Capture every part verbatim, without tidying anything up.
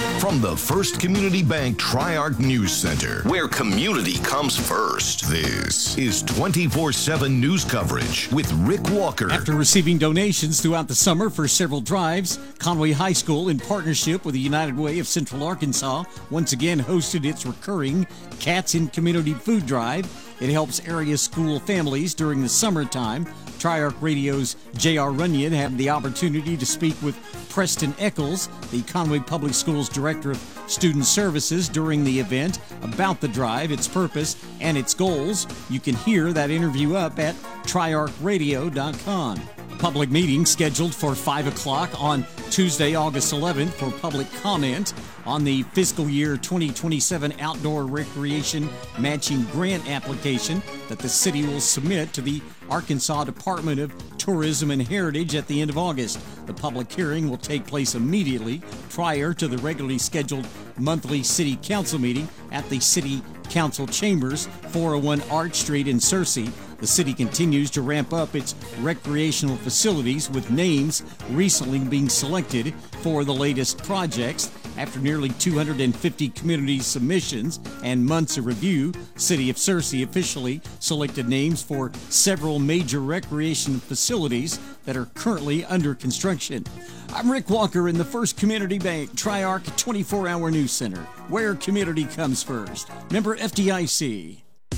From the First Community Bank Tri-Arc News Center, where community comes first, this is twenty-four seven news coverage with Rick Walker. After receiving donations throughout the summer for several drives, Conway High School, in partnership with the United Way of Central Arkansas, once again hosted its recurring Cats in Community Food Drive. It helps area school families during the summertime. Tri-Arc Radio's J R. Runyon had the opportunity to speak with Preston Eccles, the Conway Public Schools Director of Student Services, during the event about the drive, its purpose, and its goals. You can hear that interview up at tri arc radio dot com. A public meeting scheduled for five o'clock on Tuesday, August eleventh for public comment on the fiscal year twenty twenty-seven outdoor recreation matching grant application that the city will submit to the Arkansas Department of Tourism and Heritage at the end of August. The public hearing will take place immediately prior to the regularly scheduled monthly city council meeting at the City Council Chambers, four oh one Arch Street in Searcy. The city continues to ramp up its recreational facilities, with names recently being selected for the latest projects. After nearly two hundred fifty community submissions and months of review, City of Searcy officially selected names for several major recreation facilities that are currently under construction. I'm Rick Walker in the First Community Bank Tri-Arc twenty-four hour News Center, where community comes first. Member F D I C.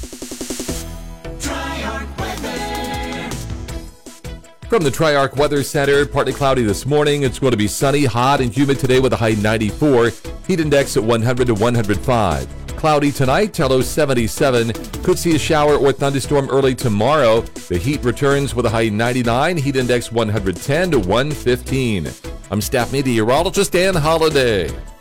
From the Tri-Arc Weather Center, partly cloudy this morning. It's going to be sunny, hot, and humid today with a high ninety-four. Heat index at one hundred to one hundred five. Cloudy tonight, low seventy-seven. Could see a shower or thunderstorm early tomorrow. The heat returns with a high ninety-nine. Heat index one hundred ten to one fifteen. I'm staff meteorologist Dan Holliday.